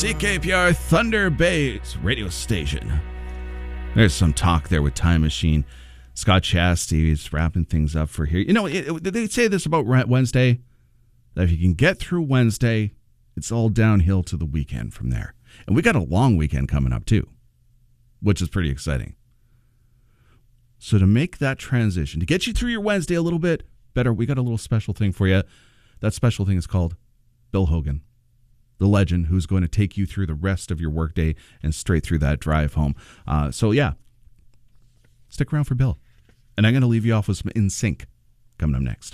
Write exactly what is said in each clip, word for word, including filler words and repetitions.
C K P R Thunder Bay's radio station. There's some talk there with Time Machine. Scott Chastity is wrapping things up for here. You know, it, it, they say this about Wednesday, that if you can get through Wednesday, it's all downhill to the weekend from there. And we got a long weekend coming up too, which is pretty exciting. So to make that transition, to get you through your Wednesday a little bit better, we got a little special thing for you. That special thing is called Bill Hogan, the legend who's going to take you through the rest of your workday and straight through that drive home. Uh, so yeah, stick around for Bill. And I'm going to leave you off with some In Sync coming up next.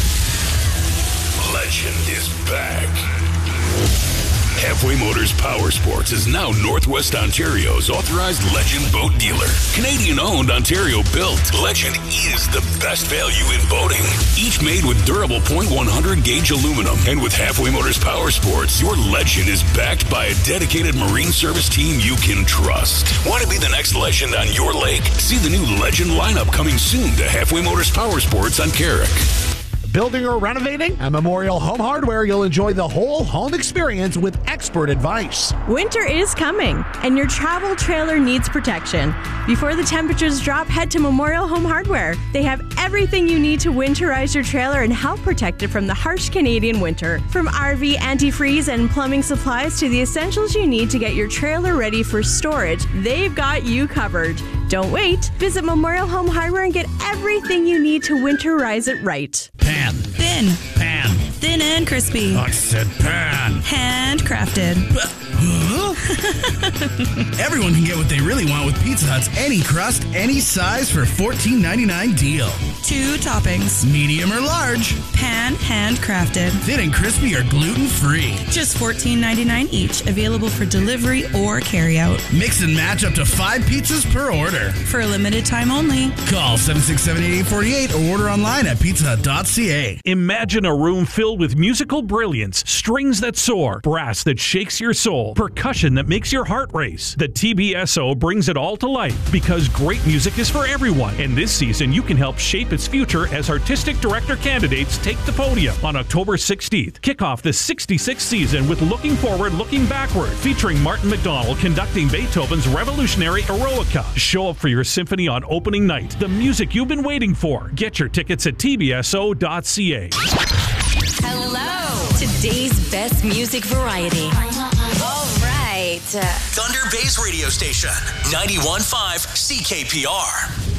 Legend is back. Halfway Motors Power Sports is now Northwest Ontario's authorized Legend boat dealer. Canadian-owned, Ontario-built, Legend is the best value in boating. Each made with durable point one hundred gauge aluminum. And with Halfway Motors Power Sports, your Legend is backed by a dedicated marine service team you can trust. Want to be the next legend on your lake? See the new Legend lineup coming soon to Halfway Motors Power Sports on Carrick. Building or renovating? At Memorial Home Hardware, you'll enjoy the whole home experience with expert advice. Winter is coming, and your travel trailer needs protection. Before the temperatures drop, head to Memorial Home Hardware. They have everything you need to winterize your trailer and help protect it from the harsh Canadian winter. From R V antifreeze and plumbing supplies to the essentials you need to get your trailer ready for storage, they've got you covered. Don't wait. Visit Memorial Home Hardware and get everything you need to winterize it right. Pan. Thin. Pan. Thin and crispy. I said pan. Handcrafted. Everyone can get what they really want with Pizza Hut's any crust, any size for fourteen ninety-nine deal. Two toppings. Medium or large. Pan handcrafted. Thin and crispy or gluten-free. Just fourteen ninety-nine each. Available for delivery or carryout. Mix and match up to five pizzas per order. For a limited time only. Call seven six seven, eight eight four eight or order online at pizza hut dot c a. Imagine a room filled with musical brilliance, strings that soar, brass that shakes your soul, percussion that makes your heart race. The T B S O brings it all to life because great music is for everyone. And this season, you can help shape its future as artistic director candidates take the podium. On October sixteenth, kick off the sixty-sixth season with Looking Forward, Looking Backward, featuring Martin McDonald conducting Beethoven's Revolutionary Eroica. Show up for your symphony on opening night. The music you've been waiting for. Get your tickets at t b s o dot c a. Hello. Today's best music variety. All right. Thunder Bay's radio station, ninety-one point five C K P R.